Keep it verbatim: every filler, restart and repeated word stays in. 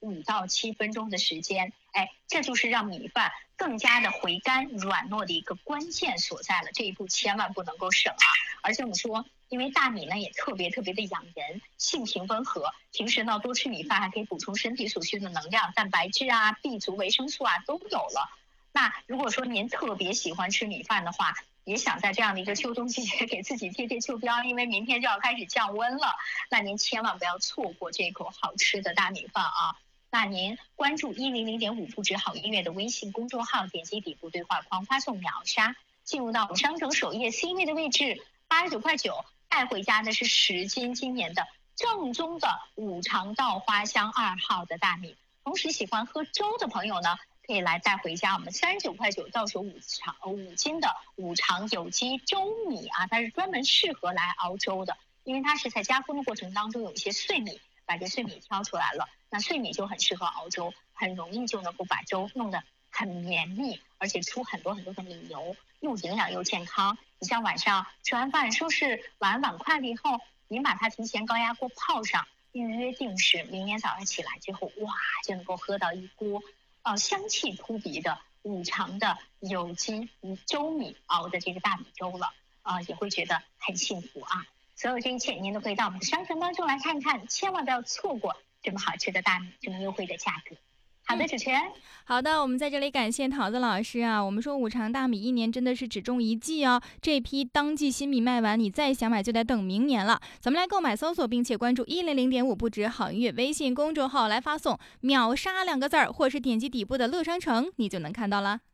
五到七分钟的时间。哎，这就是让米饭更加的回甘软糯的一个关键所在了，这一步千万不能够省啊！而且我们说，因为大米呢也特别特别的养人，性情温和，平时呢多吃米饭还可以补充身体所需的能量，蛋白质啊、B 族、维生素啊都有了。那如果说您特别喜欢吃米饭的话，也想在这样的一个秋冬季节给自己贴贴秋膘，因为明天就要开始降温了，那您千万不要错过这口好吃的大米饭啊！那您关注一零零点五不止好音乐的微信公众号，点击底部对话框发送秒杀，进入到我们商城首页 C 位的位置，八十九块九，带回家的是十斤今年的正宗的五常稻花香二号的大米。同时喜欢喝粥的朋友呢，可以来带回家我们三十九块九到手五常五斤的五常有机粥米啊，它是专门适合来熬粥的，因为它是在加工的过程当中有一些碎米，把这碎米挑出来了，那碎米就很适合熬粥，很容易就能够把粥弄得很绵密，而且出很多很多的米油，又营养又健康。你像晚上吃完饭收拾完碗筷了以后，您把它提前高压锅泡上，预约定时，明天早上起来之后，哇，就能够喝到一锅呃香气扑鼻的五常的有机粥米熬的这个大米粥了，呃，也会觉得很幸福啊。所有这一切您都可以到我们的商城当中来看看，千万不要错过这么好吃的大米，这么优惠的价格。好的，主持人、嗯。 好的，我们在这里感谢桃子老师啊。我们说五常大米一年真的是只种一季哦，这批当季新米卖完，你再想买就得等明年了。咱们来购买搜索并且关注一零零点五不止好音乐微信公众号来发送秒杀两个字儿，或是点击底部的乐商城，你就能看到了。